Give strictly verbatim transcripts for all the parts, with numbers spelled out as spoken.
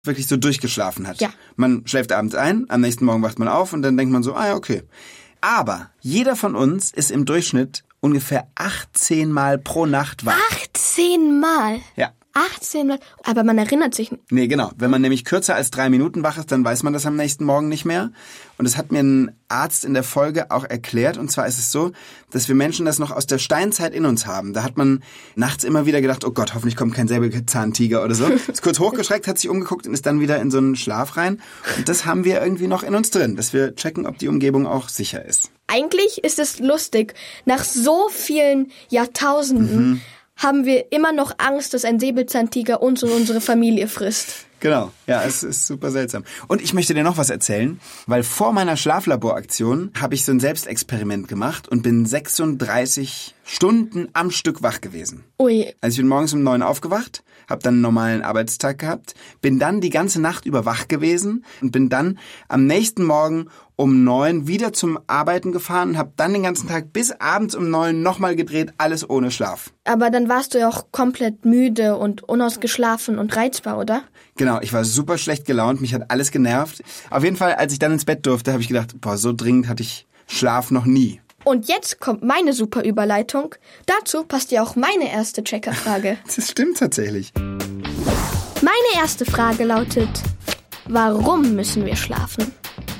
wirklich so durchgeschlafen hat. Ja. Man schläft abends ein, am nächsten Morgen wacht man auf und dann denkt man so, ah ja, okay. Aber jeder von uns ist im Durchschnitt ungefähr achtzehn Mal pro Nacht wach. achtzehn Mal? Ja. achtzehn Mal? Aber man erinnert sich nicht. Nee, genau. Wenn man nämlich kürzer als drei Minuten wach ist, dann weiß man das am nächsten Morgen nicht mehr. Und das hat mir ein Arzt in der Folge auch erklärt. Und zwar ist es so, dass wir Menschen das noch aus der Steinzeit in uns haben. Da hat man nachts immer wieder gedacht, oh Gott, hoffentlich kommt kein Säbelzahntiger oder so. Ist kurz hochgeschreckt, hat sich umgeguckt und ist dann wieder in so einen Schlaf rein. Und das haben wir irgendwie noch in uns drin, dass wir checken, ob die Umgebung auch sicher ist. Eigentlich ist es lustig. Nach so vielen Jahrtausenden mhm. haben wir immer noch Angst, dass ein Säbelzahntiger uns und unsere Familie frisst. Genau, ja, es ist super seltsam. Und ich möchte dir noch was erzählen, weil vor meiner Schlaflaboraktion habe ich so ein Selbstexperiment gemacht und bin sechsunddreißig Stunden am Stück wach gewesen. Ui. Also ich bin morgens um neun aufgewacht, habe dann einen normalen Arbeitstag gehabt, bin dann die ganze Nacht über wach gewesen und bin dann am nächsten Morgen um neun wieder zum Arbeiten gefahren und habe dann den ganzen Tag bis abends um neun nochmal gedreht, alles ohne Schlaf. Aber dann warst du ja auch komplett müde und unausgeschlafen und reizbar, oder? Genau, ich war super schlecht gelaunt, mich hat alles genervt. Auf jeden Fall, als ich dann ins Bett durfte, habe ich gedacht, boah, so dringend hatte ich Schlaf noch nie. Und jetzt kommt meine super Überleitung. Dazu passt ja auch meine erste Checkerfrage. Das stimmt tatsächlich. Meine erste Frage lautet, warum müssen wir schlafen?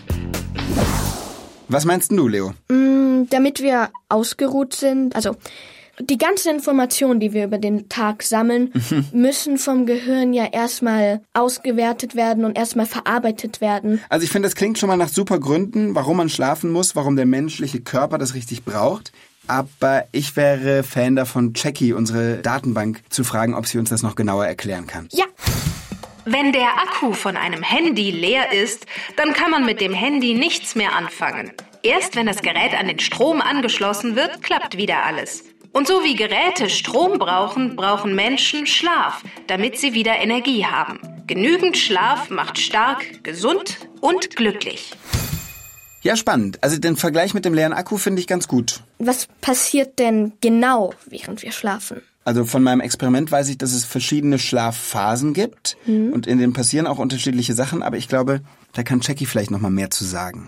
Was meinst du, Leo? Mm, damit wir ausgeruht sind. Also die ganzen Informationen, die wir über den Tag sammeln, müssen vom Gehirn ja erstmal ausgewertet werden und erstmal verarbeitet werden. Also ich finde, das klingt schon mal nach super Gründen, warum man schlafen muss, warum der menschliche Körper das richtig braucht. Aber ich wäre Fan davon, Jackie, unsere Datenbank, zu fragen, ob sie uns das noch genauer erklären kann. Ja. Wenn der Akku von einem Handy leer ist, dann kann man mit dem Handy nichts mehr anfangen. Erst wenn das Gerät an den Strom angeschlossen wird, klappt wieder alles. Und so wie Geräte Strom brauchen, brauchen Menschen Schlaf, damit sie wieder Energie haben. Genügend Schlaf macht stark, gesund und glücklich. Ja, spannend. Also den Vergleich mit dem leeren Akku finde ich ganz gut. Was passiert denn genau, während wir schlafen? Also von meinem Experiment weiß ich, dass es verschiedene Schlafphasen gibt. Mhm. Und in denen passieren auch unterschiedliche Sachen. Aber ich glaube, da kann Jackie vielleicht noch mal mehr zu sagen.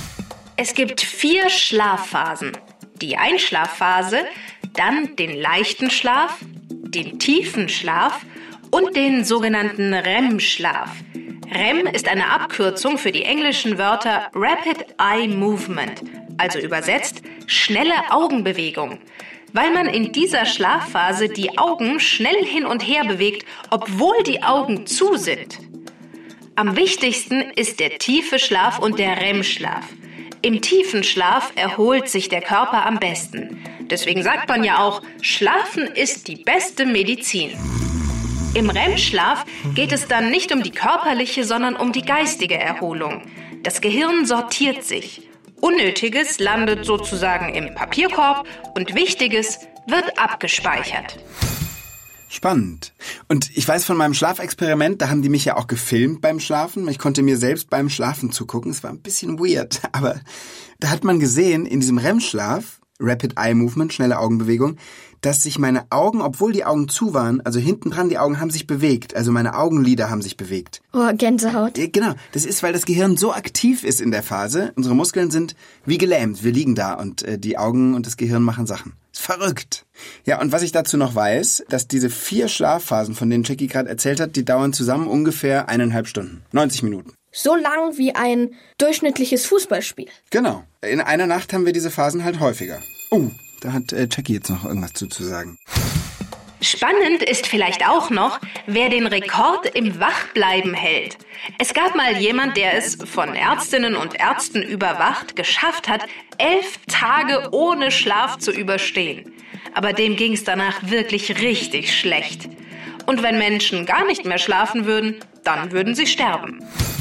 Es gibt vier Schlafphasen. Die Einschlafphase, dann den leichten Schlaf, den tiefen Schlaf und den sogenannten R E M-Schlaf. R E M ist eine Abkürzung für die englischen Wörter Rapid Eye Movement, also übersetzt schnelle Augenbewegung, weil man in dieser Schlafphase die Augen schnell hin und her bewegt, obwohl die Augen zu sind. Am wichtigsten ist der tiefe Schlaf und der R E M-Schlaf. Im tiefen Schlaf erholt sich der Körper am besten. Deswegen sagt man ja auch, Schlafen ist die beste Medizin. Im R E M-Schlaf geht es dann nicht um die körperliche, sondern um die geistige Erholung. Das Gehirn sortiert sich. Unnötiges landet sozusagen im Papierkorb und Wichtiges wird abgespeichert. Spannend. Und ich weiß von meinem Schlafexperiment, da haben die mich ja auch gefilmt beim Schlafen. Ich konnte mir selbst beim Schlafen zugucken. Es war ein bisschen weird, aber da hat man gesehen, in diesem R E M-Schlaf, Rapid Eye Movement, schnelle Augenbewegung, dass sich meine Augen, obwohl die Augen zu waren, also hinten dran, die Augen haben sich bewegt. Also meine Augenlider haben sich bewegt. Oh, Gänsehaut. Genau, das ist, weil das Gehirn so aktiv ist in der Phase. Unsere Muskeln sind wie gelähmt. Wir liegen da und äh, die Augen und das Gehirn machen Sachen. Ist verrückt. Ja, und was ich dazu noch weiß, dass diese vier Schlafphasen, von denen Jackie gerade erzählt hat, die dauern zusammen ungefähr eineinhalb Stunden. neunzig Minuten. So lang wie ein durchschnittliches Fußballspiel. Genau. In einer Nacht haben wir diese Phasen halt häufiger. Oh, da hat äh, Jackie jetzt noch irgendwas zu, zu sagen. Spannend ist vielleicht auch noch, wer den Rekord im Wachbleiben hält. Es gab mal jemand, der es von Ärztinnen und Ärzten überwacht geschafft hat, elf Tage ohne Schlaf zu überstehen. Aber dem ging es danach wirklich richtig schlecht. Und wenn Menschen gar nicht mehr schlafen würden, dann würden sie sterben.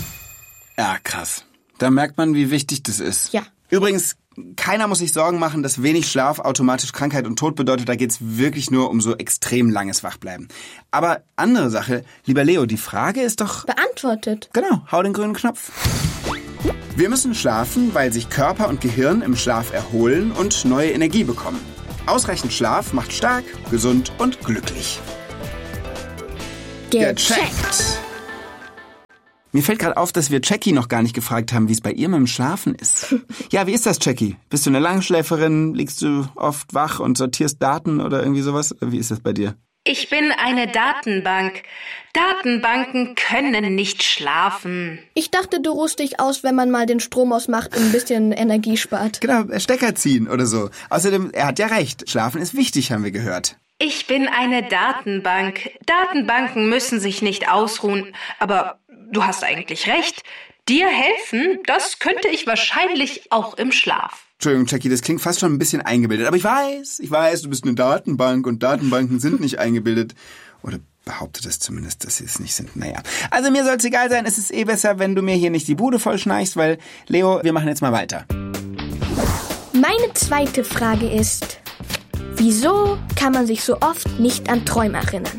Ja, krass. Da merkt man, wie wichtig das ist. Ja. Übrigens, keiner muss sich Sorgen machen, dass wenig Schlaf automatisch Krankheit und Tod bedeutet. Da geht's wirklich nur um so extrem langes Wachbleiben. Aber andere Sache, lieber Leo, die Frage ist doch... Beantwortet. Genau, hau den grünen Knopf. Wir müssen schlafen, weil sich Körper und Gehirn im Schlaf erholen und neue Energie bekommen. Ausreichend Schlaf macht stark, gesund und glücklich. Gecheckt. Mir fällt gerade auf, dass wir Jackie noch gar nicht gefragt haben, wie es bei ihr mit dem Schlafen ist. Ja, wie ist das, Jackie? Bist du eine Langschläferin? Liegst du oft wach und sortierst Daten oder irgendwie sowas? Wie ist das bei dir? Ich bin eine Datenbank. Datenbanken können nicht schlafen. Ich dachte, du ruhst dich aus, wenn man mal den Strom ausmacht und ein bisschen Energie spart. Genau, Stecker ziehen oder so. Außerdem, er hat ja recht. Schlafen ist wichtig, haben wir gehört. Ich bin eine Datenbank. Datenbanken müssen sich nicht ausruhen. Aber du hast eigentlich recht. Dir helfen, das könnte ich wahrscheinlich auch im Schlaf. Entschuldigung, Jackie, das klingt fast schon ein bisschen eingebildet. Aber ich weiß, ich weiß, du bist eine Datenbank und Datenbanken sind nicht eingebildet. Oder behaupte das zumindest, dass sie es nicht sind. Naja, also mir soll es egal sein. Es ist eh besser, wenn du mir hier nicht die Bude vollschnarchst, weil, Leo, wir machen jetzt mal weiter. Meine zweite Frage ist, wieso kann man sich so oft nicht an Träume erinnern?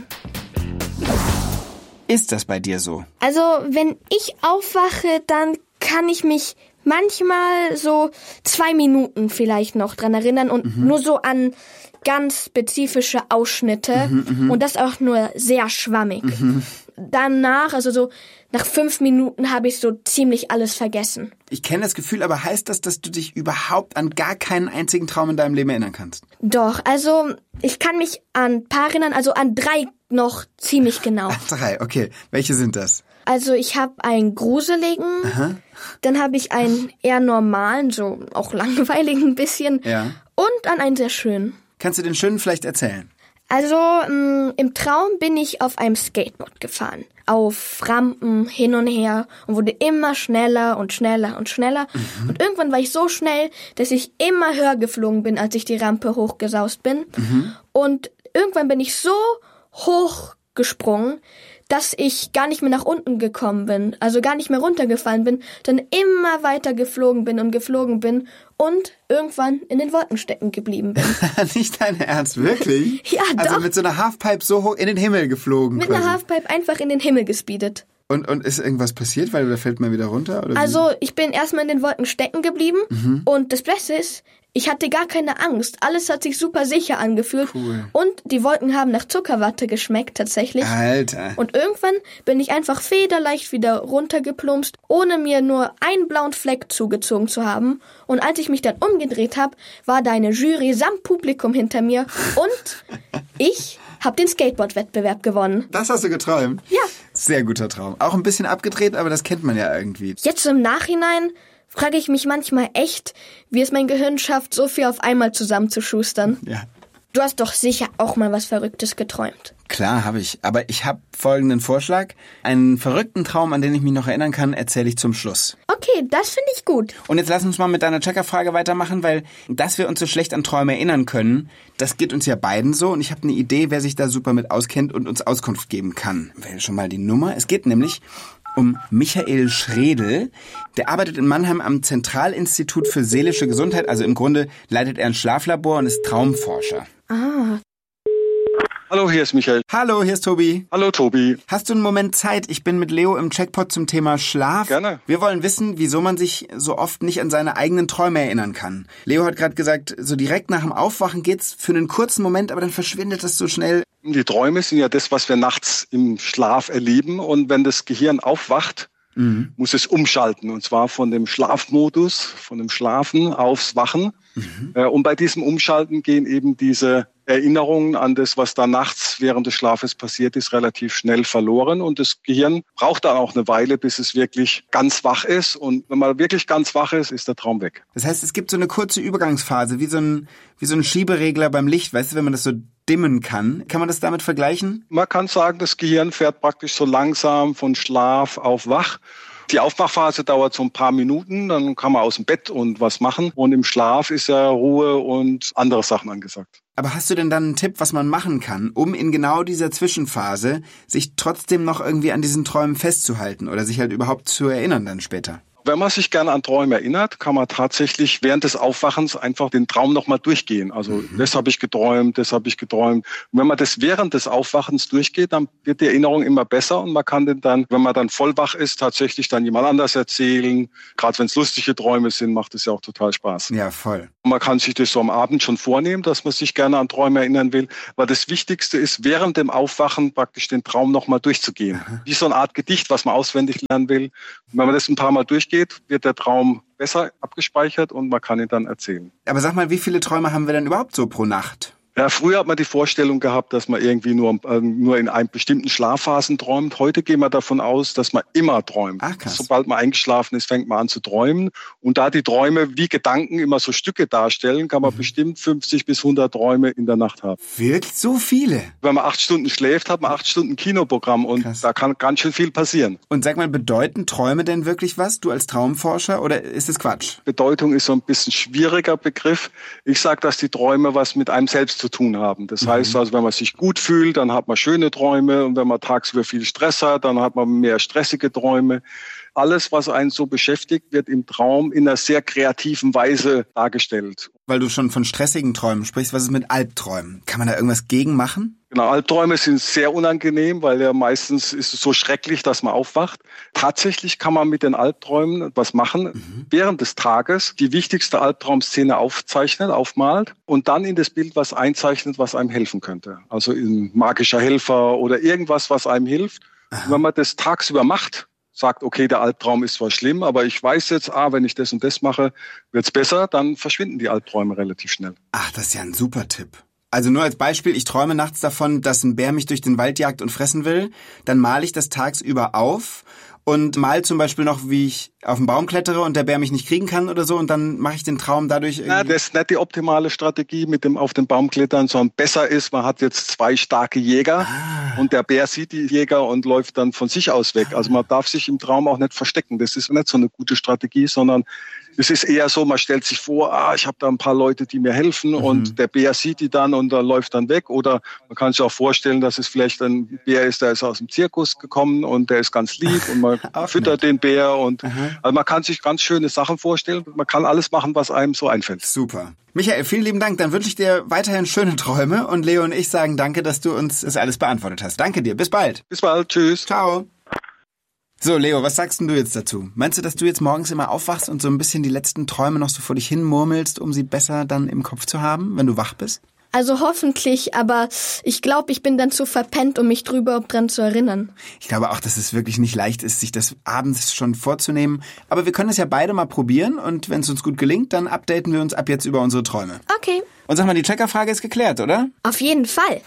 Ist das bei dir so? Also, wenn ich aufwache, dann kann ich mich manchmal so zwei Minuten vielleicht noch dran erinnern und mhm. nur so an ganz spezifische Ausschnitte mhm, und das auch nur sehr schwammig. Mhm. Danach, also so nach fünf Minuten habe ich so ziemlich alles vergessen. Ich kenne das Gefühl, aber heißt das, dass du dich überhaupt an gar keinen einzigen Traum in deinem Leben erinnern kannst? Doch, also ich kann mich an ein paar erinnern, also an drei noch ziemlich genau. Drei, okay. Welche sind das? Also ich habe einen gruseligen, Aha. dann habe ich einen eher normalen, so auch langweiligen ein bisschen ja. und an einen sehr schönen. Kannst du den schönen vielleicht erzählen? Also mh, im Traum bin ich auf einem Skateboard gefahren, auf Rampen hin und her und wurde immer schneller und schneller und schneller. Mhm. Und irgendwann war ich so schnell, dass ich immer höher geflogen bin, als ich die Rampe hochgesaust bin. Mhm. Und irgendwann bin ich so hoch gesprungen, dass ich gar nicht mehr nach unten gekommen bin, also gar nicht mehr runtergefallen bin, dann immer weiter geflogen bin und geflogen bin und irgendwann in den Wolken stecken geblieben bin. Nicht dein Ernst, wirklich? Ja, doch. Also mit so einer Halfpipe so hoch in den Himmel geflogen. Mit quasi. einer Halfpipe einfach in den Himmel gespeedet. Und, und ist irgendwas passiert, weil da fällt man wieder runter? Oder also ich bin erstmal in den Wolken stecken geblieben mhm. und das Beste ist, ich hatte gar keine Angst. Alles hat sich super sicher angefühlt. Cool. Und die Wolken haben nach Zuckerwatte geschmeckt, tatsächlich. Alter. Und irgendwann bin ich einfach federleicht wieder runtergeplumpst, ohne mir nur einen blauen Fleck zugezogen zu haben. Und als ich mich dann umgedreht habe, war da eine Jury samt Publikum hinter mir. Und ich habe den Skateboard-Wettbewerb gewonnen. Das hast du geträumt? Ja. Sehr guter Traum. Auch ein bisschen abgedreht, aber das kennt man ja irgendwie. Jetzt im Nachhinein frage ich mich manchmal echt, wie es mein Gehirn schafft, so viel auf einmal zusammenzuschustern. Ja. Du hast doch sicher auch mal was Verrücktes geträumt. Klar, habe ich. Aber ich habe folgenden Vorschlag. Einen verrückten Traum, an den ich mich noch erinnern kann, erzähle ich zum Schluss. Okay, das finde ich gut. Und jetzt lass uns mal mit deiner Checkerfrage weitermachen, weil dass wir uns so schlecht an Träume erinnern können, das geht uns ja beiden so. Und ich habe eine Idee, wer sich da super mit auskennt und uns Auskunft geben kann. Wähle schon mal die Nummer. Es geht nämlich um Michael Schredl. Der arbeitet in Mannheim am Zentralinstitut für seelische Gesundheit. Also im Grunde leitet er ein Schlaflabor und ist Traumforscher. Ah. Hallo, hier ist Michael. Hallo, hier ist Tobi. Hallo, Tobi. Hast du einen Moment Zeit? Ich bin mit Leo im Checkpot zum Thema Schlaf. Gerne. Wir wollen wissen, wieso man sich so oft nicht an seine eigenen Träume erinnern kann. Leo hat gerade gesagt, so direkt nach dem Aufwachen geht's für einen kurzen Moment, aber dann verschwindet das so schnell. Die Träume sind ja das, was wir nachts im Schlaf erleben. Und wenn das Gehirn aufwacht, mhm. muss es umschalten. Und zwar von dem Schlafmodus, von dem Schlafen aufs Wachen. Mhm. Und bei diesem Umschalten gehen eben diese Erinnerungen an das, was da nachts während des Schlafes passiert ist, relativ schnell verloren. Und das Gehirn braucht dann auch eine Weile, bis es wirklich ganz wach ist. Und wenn man wirklich ganz wach ist, ist der Traum weg. Das heißt, es gibt so eine kurze Übergangsphase, wie so ein, wie so ein Schieberegler beim Licht. Weißt du, wenn man das so dimmen kann. Kann man das damit vergleichen? Man kann sagen, das Gehirn fährt praktisch so langsam von Schlaf auf wach. Die Aufwachphase dauert so ein paar Minuten, dann kann man aus dem Bett und was machen. Und im Schlaf ist ja Ruhe und andere Sachen angesagt. Aber hast du denn dann einen Tipp, was man machen kann, um in genau dieser Zwischenphase sich trotzdem noch irgendwie an diesen Träumen festzuhalten oder sich halt überhaupt zu erinnern dann später? Wenn man sich gerne an Träume erinnert, kann man tatsächlich während des Aufwachens einfach den Traum nochmal durchgehen. Also mhm. das habe ich geträumt, das habe ich geträumt. Und wenn man das während des Aufwachens durchgeht, dann wird die Erinnerung immer besser und man kann den dann, wenn man dann voll wach ist, tatsächlich dann jemand anders erzählen. Gerade wenn es lustige Träume sind, macht es ja auch total Spaß. Ja, voll. Und man kann sich das so am Abend schon vornehmen, dass man sich gerne an Träume erinnern will. Weil das Wichtigste ist, während dem Aufwachen praktisch den Traum nochmal durchzugehen. Mhm. Wie so eine Art Gedicht, was man auswendig lernen will. Und wenn man das ein paar Mal durchgeht, wird der Traum besser abgespeichert und man kann ihn dann erzählen. Aber sag mal, wie viele Träume haben wir denn überhaupt so pro Nacht? Ja, früher hat man die Vorstellung gehabt, dass man irgendwie nur, äh, nur in einem bestimmten Schlafphasen träumt. Heute gehen wir davon aus, dass man immer träumt. Ach, krass. Sobald man eingeschlafen ist, fängt man an zu träumen. Und da die Träume wie Gedanken immer so Stücke darstellen, kann man mhm. bestimmt fünfzig bis hundert Träume in der Nacht haben. Wirklich so viele? Wenn man acht Stunden schläft, hat man acht Stunden Kinoprogramm und krass. Da kann ganz schön viel passieren. Und sag mal, bedeuten Träume denn wirklich was, du als Traumforscher, oder ist es Quatsch? Bedeutung ist so ein bisschen schwieriger Begriff. Ich sage, dass die Träume was mit einem selbst zu tun haben. Das heißt also, wenn man sich gut fühlt, dann hat man schöne Träume. Und wenn man tagsüber viel Stress hat, dann hat man mehr stressige Träume. Alles, was einen so beschäftigt, wird im Traum in einer sehr kreativen Weise dargestellt. Weil du schon von stressigen Träumen sprichst, was ist mit Albträumen? Kann man da irgendwas gegen machen? Genau, Albträume sind sehr unangenehm, weil ja meistens ist es so schrecklich, dass man aufwacht. Tatsächlich kann man mit den Albträumen was machen. Mhm. Während des Tages die wichtigste Albtraumszene aufzeichnet, aufmalt und dann in das Bild was einzeichnet, was einem helfen könnte. Also ein magischer Helfer oder irgendwas, was einem hilft. Und wenn man das tagsüber macht, sagt, okay, der Albtraum ist zwar schlimm, aber ich weiß jetzt, ah, wenn ich das und das mache, wird's besser, dann verschwinden die Albträume relativ schnell. Ach, das ist ja ein super Tipp. Also nur als Beispiel, ich träume nachts davon, dass ein Bär mich durch den Wald jagt und fressen will. Dann male ich das tagsüber auf und mal zum Beispiel noch, wie ich auf den Baum klettere und der Bär mich nicht kriegen kann oder so und dann mache ich den Traum dadurch irgendwie... Ja, das ist nicht die optimale Strategie mit dem auf den Baum klettern, sondern besser ist, man hat jetzt zwei starke Jäger ah. und der Bär sieht die Jäger und läuft dann von sich aus weg. Also man darf sich im Traum auch nicht verstecken. Das ist nicht so eine gute Strategie, sondern es ist eher so, man stellt sich vor, ah, ich habe da ein paar Leute, die mir helfen mhm. und der Bär sieht die dann und dann läuft dann weg. Oder man kann sich auch vorstellen, dass es vielleicht ein Bär ist, der ist aus dem Zirkus gekommen und der ist ganz lieb und man füttert den Bär. Und also man kann sich ganz schöne Sachen vorstellen. Man kann alles machen, was einem so einfällt. Super. Michael, vielen lieben Dank. Dann wünsche ich dir weiterhin schöne Träume und Leo und ich sagen danke, dass du uns das alles beantwortet hast. Danke dir. Bis bald. Bis bald. Tschüss. Ciao. So, Leo, was sagst denn du jetzt dazu? Meinst du, dass du jetzt morgens immer aufwachst und so ein bisschen die letzten Träume noch so vor dich hin murmelst, um sie besser dann im Kopf zu haben, wenn du wach bist? Also hoffentlich, aber ich glaube, ich bin dann zu verpennt, um mich drüber dran zu erinnern. Ich glaube auch, dass es wirklich nicht leicht ist, sich das abends schon vorzunehmen. Aber wir können es ja beide mal probieren und wenn es uns gut gelingt, dann updaten wir uns ab jetzt über unsere Träume. Okay. Und sag mal, die Checkerfrage ist geklärt, oder? Auf jeden Fall.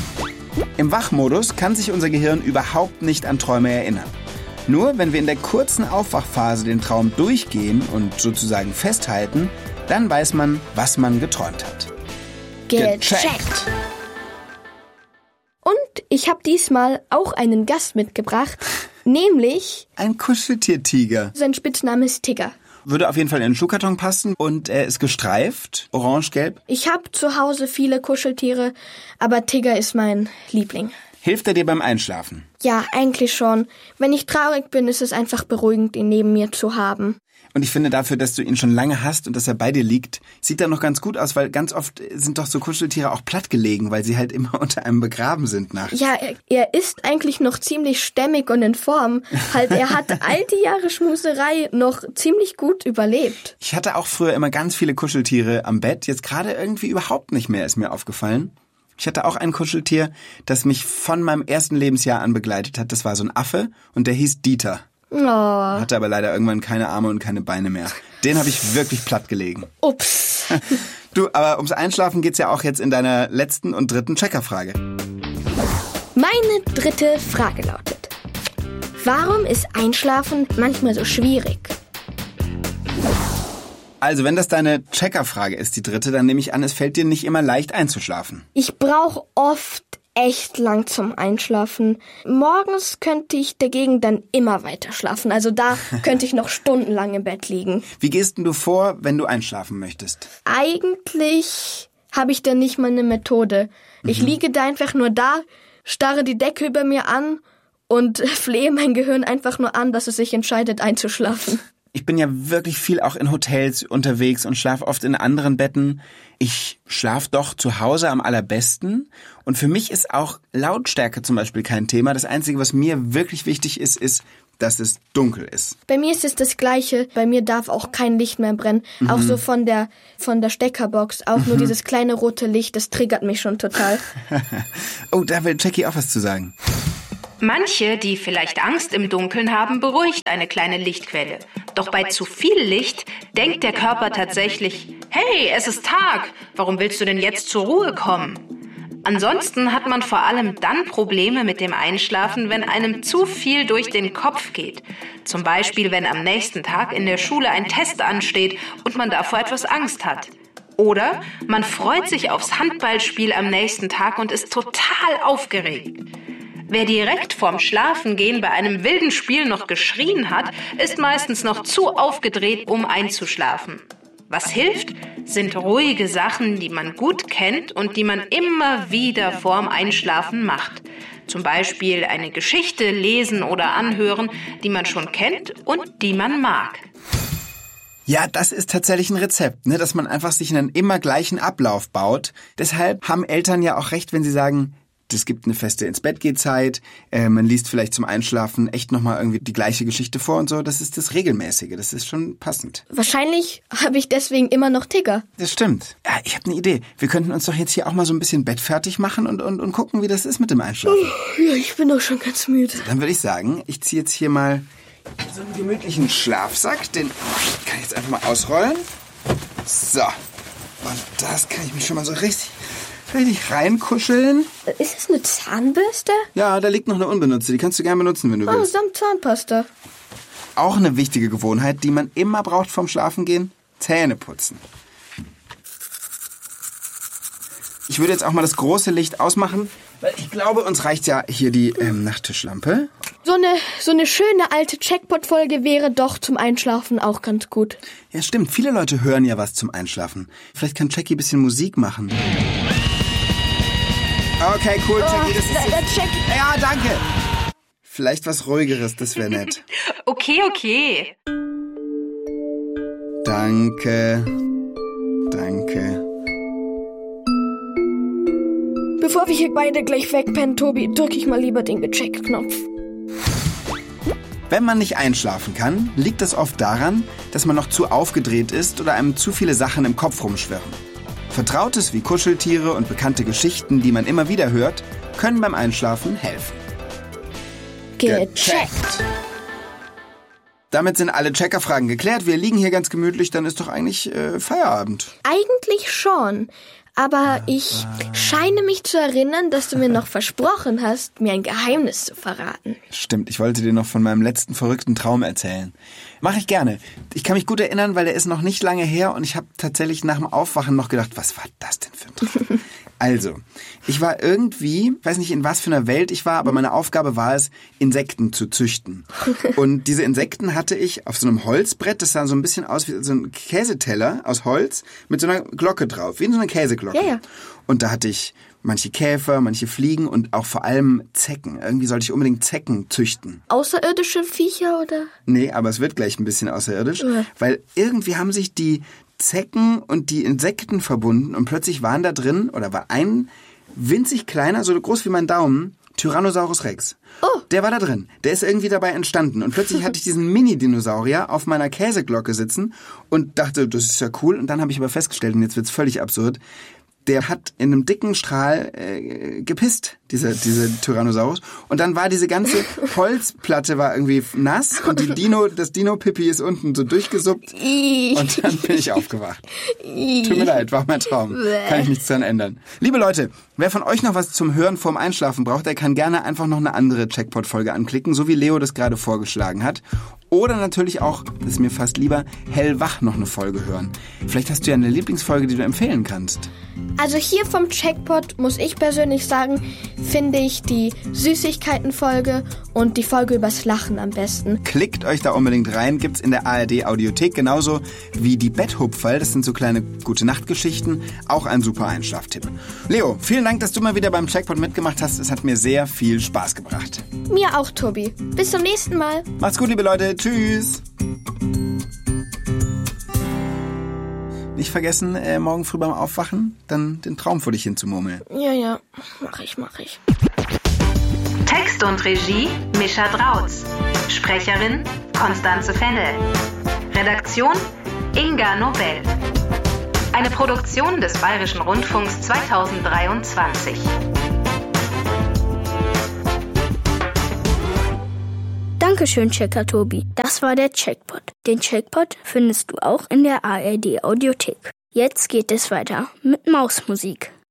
Im Wachmodus kann sich unser Gehirn überhaupt nicht an Träume erinnern. Nur wenn wir in der kurzen Aufwachphase den Traum durchgehen und sozusagen festhalten, dann weiß man, was man geträumt hat. Gecheckt. Und ich habe diesmal auch einen Gast mitgebracht, nämlich... Ein Kuscheltiertiger. Sein Spitzname ist Tigger. Würde auf jeden Fall in den Schuhkarton passen und er ist gestreift, orange-gelb. Ich habe zu Hause viele Kuscheltiere, aber Tigger ist mein Liebling. Hilft er dir beim Einschlafen? Ja, eigentlich schon. Wenn ich traurig bin, ist es einfach beruhigend, ihn neben mir zu haben. Und ich finde dafür, dass du ihn schon lange hast und dass er bei dir liegt, sieht er noch ganz gut aus, weil ganz oft sind doch so Kuscheltiere auch plattgelegen, weil sie halt immer unter einem begraben sind nachts. Ja, er, er ist eigentlich noch ziemlich stämmig und in Form. Halt, er hat all die Jahre Schmuserei noch ziemlich gut überlebt. Ich hatte auch früher immer ganz viele Kuscheltiere am Bett, jetzt gerade irgendwie überhaupt nicht mehr, ist mir aufgefallen. Ich hatte auch ein Kuscheltier, das mich von meinem ersten Lebensjahr an begleitet hat. Das war so ein Affe und der hieß Dieter. Oh. Hatte aber leider irgendwann keine Arme und keine Beine mehr. Den habe ich wirklich platt gelegen. Ups. Du, aber ums Einschlafen geht's ja auch jetzt in deiner letzten und dritten Checkerfrage. Meine dritte Frage lautet: Warum ist Einschlafen manchmal so schwierig? Also, wenn das deine Checkerfrage ist, die dritte, dann nehme ich an, es fällt dir nicht immer leicht einzuschlafen. Ich brauche oft echt lang zum Einschlafen. Morgens könnte ich dagegen dann immer weiter schlafen. Also da könnte ich noch stundenlang im Bett liegen. Wie gehst denn du vor, wenn du einschlafen möchtest? Eigentlich habe ich da nicht mal eine Methode. Ich mhm. liege da einfach nur da, starre die Decke über mir an und flehe mein Gehirn einfach nur an, dass es sich entscheidet, einzuschlafen. Ich bin ja wirklich viel auch in Hotels unterwegs und schlafe oft in anderen Betten. Ich schlafe doch zu Hause am allerbesten. Und für mich ist auch Lautstärke zum Beispiel kein Thema. Das Einzige, was mir wirklich wichtig ist, ist, dass es dunkel ist. Bei mir ist es das Gleiche. Bei mir darf auch kein Licht mehr brennen. Mhm. Auch so von der von der Steckerbox. Auch mhm. nur dieses kleine rote Licht, das triggert mich schon total. Oh, da will Jackie auch was zu sagen. Manche, die vielleicht Angst im Dunkeln haben, beruhigt eine kleine Lichtquelle. Doch bei zu viel Licht denkt der Körper tatsächlich, hey, es ist Tag, warum willst du denn jetzt zur Ruhe kommen? Ansonsten hat man vor allem dann Probleme mit dem Einschlafen, wenn einem zu viel durch den Kopf geht. Zum Beispiel, wenn am nächsten Tag in der Schule ein Test ansteht und man davor etwas Angst hat. Oder man freut sich aufs Handballspiel am nächsten Tag und ist total aufgeregt. Wer direkt vorm Schlafengehen bei einem wilden Spiel noch geschrien hat, ist meistens noch zu aufgedreht, um einzuschlafen. Was hilft, sind ruhige Sachen, die man gut kennt und die man immer wieder vorm Einschlafen macht. Zum Beispiel eine Geschichte lesen oder anhören, die man schon kennt und die man mag. Ja, das ist tatsächlich ein Rezept, ne, dass man einfach sich einen immer gleichen Ablauf baut. Deshalb haben Eltern ja auch recht, wenn sie sagen, es gibt eine feste Ins-Bett-Geh-Zeit, äh, man liest vielleicht zum Einschlafen echt nochmal irgendwie die gleiche Geschichte vor und so. Das ist das Regelmäßige, das ist schon passend. Wahrscheinlich habe ich deswegen immer noch Ticker. Das stimmt. Ja, ich habe eine Idee. Wir könnten uns doch jetzt hier auch mal so ein bisschen Bett fertig machen und, und, und gucken, wie das ist mit dem Einschlafen. Oh, ja, ich bin doch schon ganz müde. Dann würde ich sagen, ich ziehe jetzt hier mal so einen gemütlichen Schlafsack. Den kann ich jetzt einfach mal ausrollen. So. Und das kann ich mich schon mal so richtig... richtig reinkuscheln. Ist das eine Zahnbürste? Ja, da liegt noch eine unbenutzte. Die kannst du gerne benutzen, wenn du oh, willst. Oh, samt Zahnpasta. Auch eine wichtige Gewohnheit, die man immer braucht vorm Schlafengehen. Zähne putzen. Ich würde jetzt auch mal das große Licht ausmachen, weil ich glaube, uns reicht ja hier die ähm, Nachttischlampe. So eine, so eine schöne alte Checkpot-Folge wäre doch zum Einschlafen auch ganz gut. Ja, stimmt. Viele Leute hören ja was zum Einschlafen. Vielleicht kann Jackie ein bisschen Musik machen. Okay, cool, Jackie, das ist oh, jetzt... Check. Ja, danke. Vielleicht was Ruhigeres, das wäre nett. Okay, okay. Danke. Danke. Bevor wir hier beide gleich wegpennen, Tobi, drücke ich mal lieber den Gecheck-Knopf. Wenn man nicht einschlafen kann, liegt das oft daran, dass man noch zu aufgedreht ist oder einem zu viele Sachen im Kopf rumschwirren. Vertrautes wie Kuscheltiere und bekannte Geschichten, die man immer wieder hört, können beim Einschlafen helfen. Gecheckt. Damit sind alle Checkerfragen geklärt. Wir liegen hier ganz gemütlich, dann ist doch eigentlich äh, Feierabend. Eigentlich schon. Aber ich scheine mich zu erinnern, dass du mir noch versprochen hast, mir ein Geheimnis zu verraten. Stimmt, ich wollte dir noch von meinem letzten verrückten Traum erzählen. Mache ich gerne. Ich kann mich gut erinnern, weil der ist noch nicht lange her und ich habe tatsächlich nach dem Aufwachen noch gedacht, was war das denn für ein Traum? Also, ich war irgendwie, weiß nicht in was für einer Welt ich war, aber meine Aufgabe war es, Insekten zu züchten. Und diese Insekten hatte ich auf so einem Holzbrett, das sah so ein bisschen aus wie so ein Käseteller aus Holz mit so einer Glocke drauf, wie in so einer Käseglocke. Ja, ja. Und da hatte ich manche Käfer, manche Fliegen und auch vor allem Zecken. Irgendwie sollte ich unbedingt Zecken züchten. Außerirdische Viecher, oder? Nee, aber es wird gleich ein bisschen außerirdisch, ja. Weil irgendwie haben sich die Zecken und die Insekten verbunden und plötzlich waren da drin, oder war ein winzig kleiner, so groß wie mein Daumen, Tyrannosaurus Rex. Oh. Der war da drin. Der ist irgendwie dabei entstanden. Und plötzlich hatte ich diesen Mini-Dinosaurier auf meiner Käseglocke sitzen und dachte, das ist ja cool. Und dann habe ich aber festgestellt, und jetzt wird's völlig absurd, der hat in einem dicken Strahl äh, gepisst, dieser diese Tyrannosaurus. Und dann war diese ganze Holzplatte war irgendwie nass und die Dino, das Dino-Pipi ist unten so durchgesuppt. Und dann bin ich aufgewacht. Tut mir leid, war mein Traum. Kann ich nichts dran ändern. Liebe Leute, wer von euch noch was zum Hören vorm Einschlafen braucht, der kann gerne einfach noch eine andere Checkpot-Folge anklicken, so wie Leo das gerade vorgeschlagen hat. Oder natürlich auch, das ist mir fast lieber, hellwach noch eine Folge hören. Vielleicht hast du ja eine Lieblingsfolge, die du empfehlen kannst. Also hier vom Checkpot muss ich persönlich sagen, finde ich die Süßigkeiten-Folge und die Folge übers Lachen am besten. Klickt euch da unbedingt rein, gibt's in der A R D-Audiothek, genauso wie die Betthupferl, das sind so kleine Gute-Nacht-Geschichten, auch ein super Einschlaftipp. Leo, vielen Dank, dass du mal wieder beim Checkpot mitgemacht hast, es hat mir sehr viel Spaß gebracht. Mir auch, Tobi. Bis zum nächsten Mal. Macht's gut, liebe Leute, tschüss. Nicht vergessen, äh, morgen früh beim Aufwachen dann den Traum vor dich hinzumurmeln. Ja, ja, mach ich, mach ich. Text und Regie Mischa Drautz. Sprecherin Konstanze Fennel. Redaktion Inga Nobel. Eine Produktion des Bayerischen Rundfunks zweitausenddreiundzwanzig. Dankeschön, Checker Tobi. Das war der Checkpot. Den Checkpot findest du auch in der A R D Audiothek. Jetzt geht es weiter mit Mausmusik.